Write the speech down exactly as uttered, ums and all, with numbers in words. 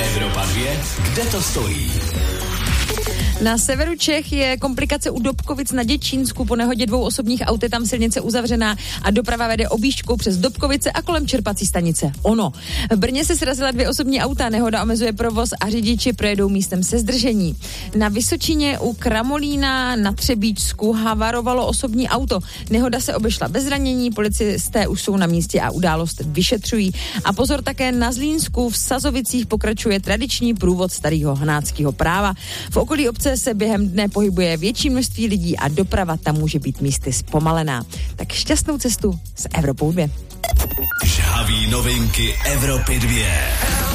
Evropa dvě, kde to stojí? Na severu Čech je komplikace u Dobkovic na Děčínsku. Po nehodě dvou osobních aut je tam silnice uzavřená a doprava vede objížďkou přes Dobkovice a kolem čerpací stanice. Ono. V Brně se srazila dvě osobní auta, nehoda omezuje provoz a řidiči projedou místem se zdržení. Na Vysočině u Kramolína na Třebíčsku havarovalo osobní auto. Nehoda se obešla bez zranění, policisté už jsou na místě a událost vyšetřují. A pozor, také na Zlínsku v Sazovicích pokračuje tradiční průvod starého hanáckého práva. V okolí obce se během dne pohybuje větší množství lidí a doprava tam může být místy zpomalená. Tak šťastnou cestu s Evropou dvě. Žhaví novinky Evropy dvě.